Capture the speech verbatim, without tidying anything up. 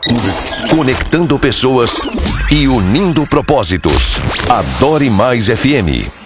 Conectando pessoas e unindo propósitos. Adore Mais F M.